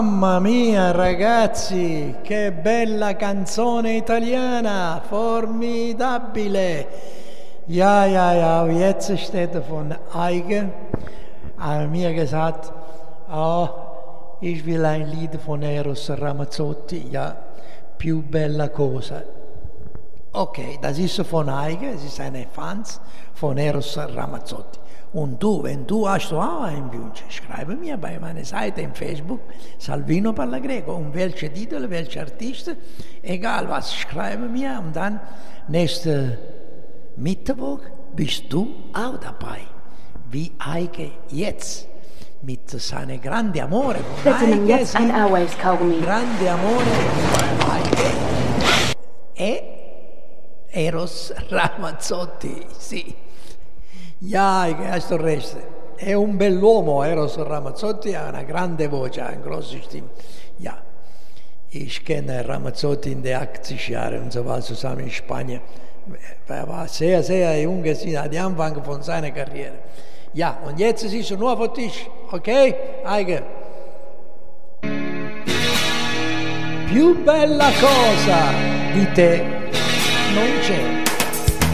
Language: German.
Mamma mia ragazzi, che bella canzone italiana, formidabile. Ja, jetzt steht er von Eige, hat mir gesagt, ich will ein Lied von Eros Ramazzotti, ja, più bella cosa. Okay, das ist von Eige, es ist eine Fans von Eros Ramazzotti. Und du, wenn du hast auch einen Wunsch, schreibe mir bei meiner Seite in Facebook, Salvino Parlagreco, um welche Titel, welche Artisten, egal was, schreibe mir und dann nächste Mittwoch bist du auch dabei, wie Eike jetzt, mit seinem grande Amore. Bitte nimm jetzt ein Airwaves-Kaugummi. Grande Amore Eike e Eros Ramazzotti, sì. Ja, hast du recht. È un bell'uomo, Eros Ramazzotti, ha una grande voce, ha eine große Stimme. Ja, ich kenne Ramazzotti in den 80 Jahren und so war zusammen in Spanien. Er war sehr, sehr jung, hat die Anfang von seiner Karriere. Ja, und jetzt ist es nur für dich, okay? Eige. Più bella cosa di te non c'è.